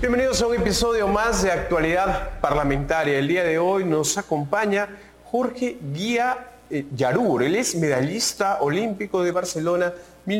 Bienvenidos a un episodio más de Actualidad Parlamentaria. El día de hoy nos acompaña Jorge Guía Yarur. Él es medallista olímpico de Barcelona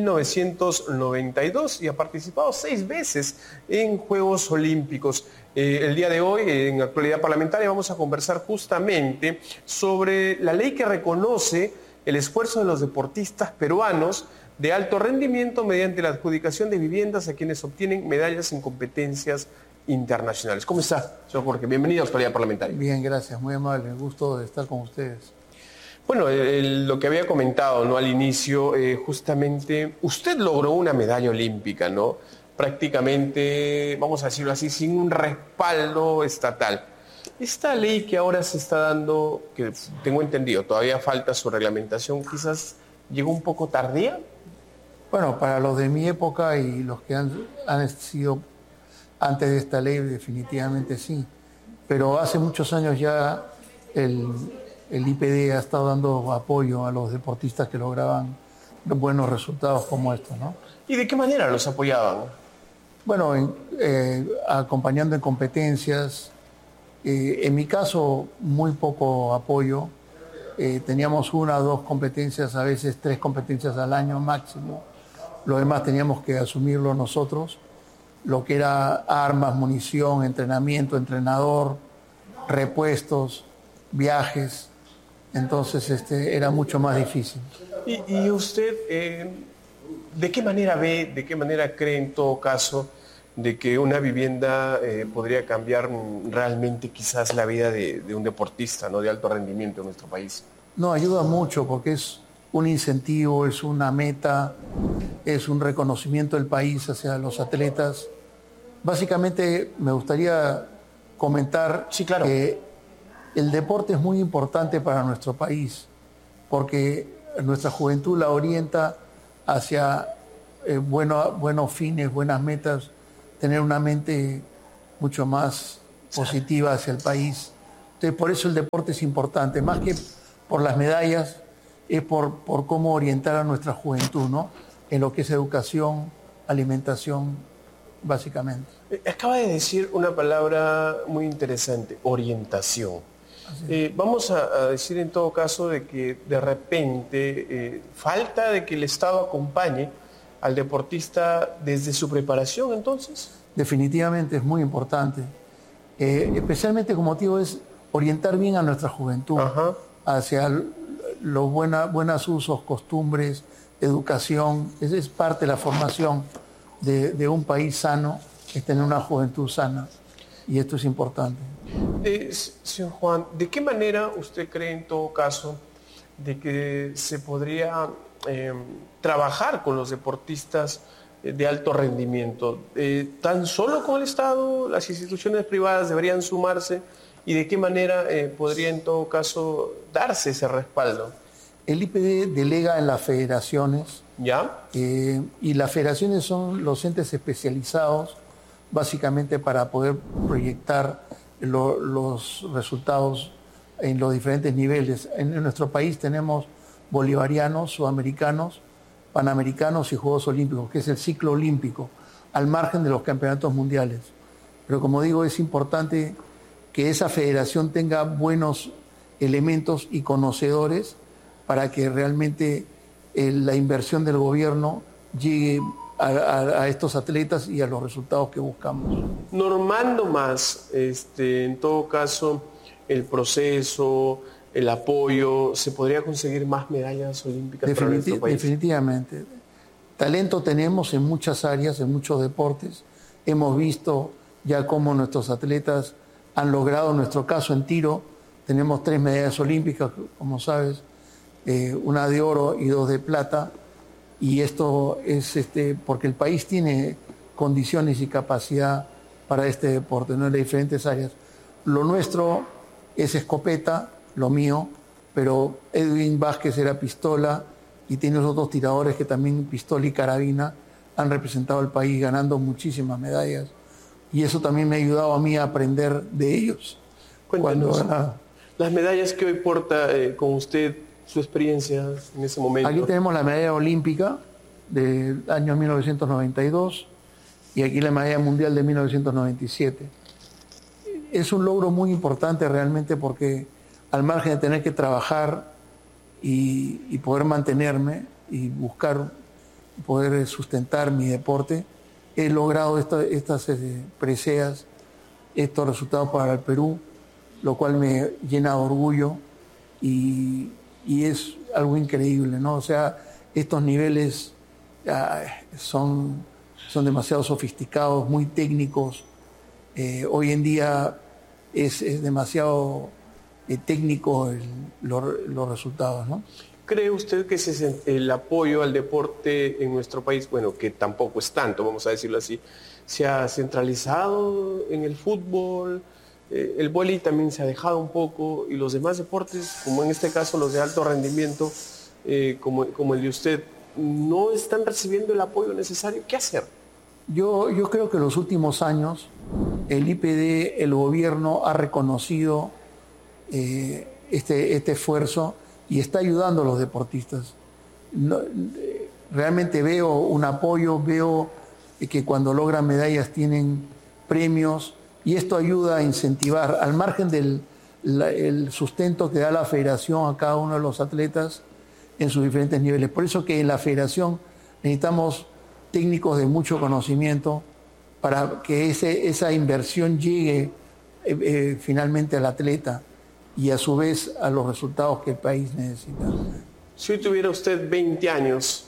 1992 y ha participado 6 veces en Juegos Olímpicos. El día de hoy, en Actualidad Parlamentaria, vamos a conversar justamente sobre la ley que reconoce el esfuerzo de los deportistas peruanos de alto rendimiento mediante la adjudicación de viviendas a quienes obtienen medallas en competencias internacionales. ¿Cómo está, señor Jorge? Bienvenido a Actualidad Parlamentaria. Bien, gracias, muy amable, gusto de estar con ustedes. Bueno, lo que había comentado, ¿no?, al inicio, justamente usted logró una medalla olímpica, ¿no? Prácticamente, vamos a decirlo así, sin un respaldo estatal. Esta ley que ahora se está dando, que tengo entendido, todavía falta su reglamentación, quizás llegó un poco tardía. Bueno, para los de mi época y los que han sido antes de esta ley, definitivamente sí. Pero hace muchos años ya el IPD ha estado dando apoyo a los deportistas que lograban buenos resultados como estos, ¿no? ¿Y de qué manera los apoyaban? Bueno, acompañando en competencias. En mi caso, muy poco apoyo. Teníamos 1 o 2 competencias, a veces 3 competencias al año máximo. Lo demás teníamos que asumirlo nosotros. Lo que era armas, munición, entrenamiento, entrenador, repuestos, viajes. Entonces era mucho más difícil. ¿Y usted de qué manera ve, de qué manera cree en todo caso de que una vivienda podría cambiar realmente quizás la vida de un deportista, ¿no?, de alto rendimiento en nuestro país? No, ayuda mucho porque es un incentivo, es una meta, es un reconocimiento del país hacia los atletas. Básicamente me gustaría comentar sí, claro, que el deporte es muy importante para nuestro país porque nuestra juventud la orienta hacia buenos fines, buenas metas, tener una mente mucho más positiva hacia el país. Entonces, por eso el deporte es importante, más que por las medallas, es por cómo orientar a nuestra juventud, ¿no?, en lo que es educación, alimentación, básicamente. Acaba de decir una palabra muy interesante, orientación. Vamos a decir en todo caso de que de repente falta de que el Estado acompañe al deportista desde su preparación, entonces. Definitivamente es muy importante. Especialmente, como digo, es orientar bien a nuestra juventud. Ajá. Hacia los buenos usos, costumbres, educación. Esa es parte de la formación de un país sano, es tener una juventud sana. Y esto es importante. Señor Juan, ¿de qué manera usted cree en todo caso de que se podría trabajar con los deportistas de alto rendimiento? ¿Tan solo con el Estado, las instituciones privadas deberían sumarse? ¿Y de qué manera podría en todo caso darse ese respaldo? El IPD delega en las federaciones. ¿Ya? Y las federaciones son los entes especializados básicamente para poder proyectar los resultados en los diferentes niveles. En nuestro país tenemos bolivarianos, sudamericanos, panamericanos y Juegos Olímpicos, que es el ciclo olímpico, al margen de los campeonatos mundiales. Pero como digo, es importante que esa federación tenga buenos elementos y conocedores para que realmente la inversión del gobierno llegue a estos atletas y a los resultados que buscamos. Normando más, en todo caso, el proceso, el apoyo, ¿se podría conseguir más medallas olímpicas para nuestro país? Definitivamente. Talento tenemos en muchas áreas, en muchos deportes. Hemos visto ya cómo nuestros atletas han logrado, en nuestro caso en tiro, tenemos 3 medallas olímpicas, como sabes, 1 de oro y 2 de plata. Y esto es porque el país tiene condiciones y capacidad para este deporte, ¿no?, en las diferentes áreas. Lo nuestro es escopeta, lo mío, pero Edwin Vázquez era pistola y tiene otros tiradores que también pistola y carabina han representado al país ganando muchísimas medallas. Y eso también me ha ayudado a mí a aprender de ellos. Cuéntanos, las medallas que hoy porta con usted, su experiencia en ese momento. Aquí tenemos la medalla olímpica del año 1992, y aquí la medalla mundial de 1997. Es un logro muy importante realmente porque al margen de tener que trabajar y poder mantenerme y buscar poder sustentar mi deporte, he logrado estas preseas, estos resultados para el Perú, lo cual me llena de orgullo y es algo increíble, ¿no? O sea, estos niveles son demasiado sofisticados, muy técnicos. Hoy en día es demasiado técnico los resultados, ¿no? ¿Cree usted que el apoyo al deporte en nuestro país, bueno, que tampoco es tanto, vamos a decirlo así, se ha centralizado en el fútbol? El vóley también se ha dejado un poco, y los demás deportes, como en este caso los de alto rendimiento, como el de usted, no están recibiendo el apoyo necesario. ¿Qué hacer? Yo creo que en los últimos años el IPD, el gobierno, ha reconocido este esfuerzo y está ayudando a los deportistas. Realmente veo un apoyo, veo que cuando logran medallas tienen premios y esto ayuda a incentivar, al margen del el sustento que da la federación a cada uno de los atletas en sus diferentes niveles. Por eso que en la federación necesitamos técnicos de mucho conocimiento para que esa inversión llegue finalmente al atleta y a su vez a los resultados que el país necesita. Si hoy tuviera usted 20 años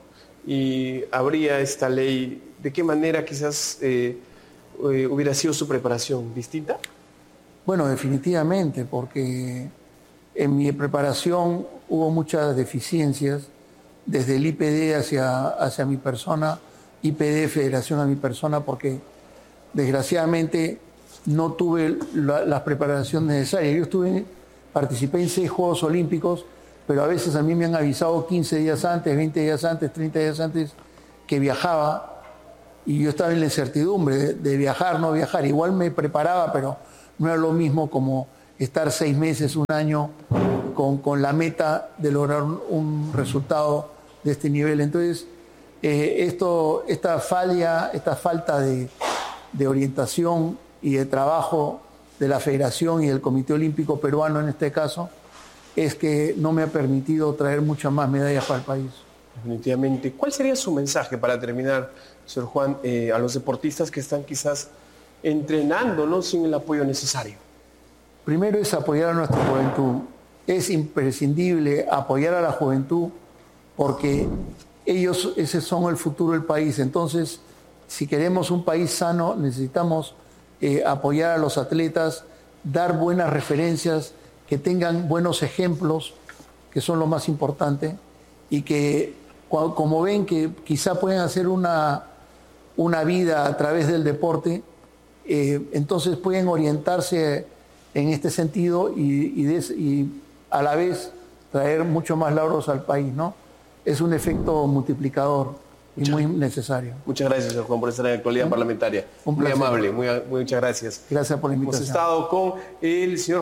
y habría esta ley, ¿de qué manera quizás hubiera sido su preparación? ¿Distinta? Bueno, definitivamente, porque en mi preparación hubo muchas deficiencias, desde el IPD hacia mi persona, IPD Federación a mi persona, porque desgraciadamente no tuve la preparación necesaria. Participé en 6 Juegos Olímpicos, pero a veces a mí me han avisado 15 días antes, 20 días antes, 30 días antes que viajaba, y yo estaba en la incertidumbre de viajar, no viajar. Igual me preparaba, pero no era lo mismo como estar 6 meses, un año con la meta de lograr un resultado de este nivel. Entonces, esta falta de orientación y de trabajo de la Federación y del Comité Olímpico Peruano en este caso, es que no me ha permitido traer muchas más medallas para el país. Definitivamente. ¿Cuál sería su mensaje para terminar, señor Juan, a los deportistas que están quizás entrenando, ¿no?, sin el apoyo necesario? Primero es apoyar a nuestra juventud. Es imprescindible apoyar a la juventud porque ellos, ese son el futuro del país. Entonces, si queremos un país sano, necesitamos apoyar a los atletas, dar buenas referencias, que tengan buenos ejemplos, que son lo más importante, y que como ven que quizá pueden hacer una vida a través del deporte, entonces pueden orientarse en este sentido y a la vez traer mucho más logros al país, ¿no? Es un efecto multiplicador y muy necesario. Muchas gracias, señor Juan, por estar en Actualidad Parlamentaria. Muy amable, muchas gracias. Gracias por la invitación. Hemos estado con el señor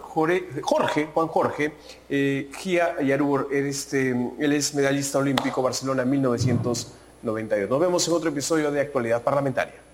Jorge Gia Yarur. Él es medallista olímpico Barcelona 1992. Nos vemos en otro episodio de Actualidad Parlamentaria.